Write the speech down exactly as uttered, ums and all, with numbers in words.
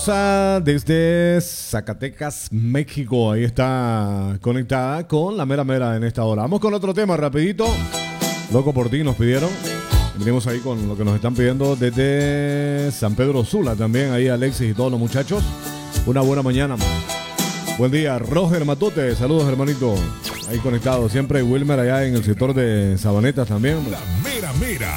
Rosa desde Zacatecas, México. Ahí está conectada con la mera mera en esta hora. Vamos con otro tema rapidito. Loco por ti nos pidieron. Venimos ahí con lo que nos están pidiendo desde San Pedro Sula también. Ahí Alexis y todos los muchachos. Una buena mañana. Buen día, Roger Matote. Saludos, hermanito. Ahí conectado siempre. Wilmer allá en el sector de Sabanetas también. La mera mera.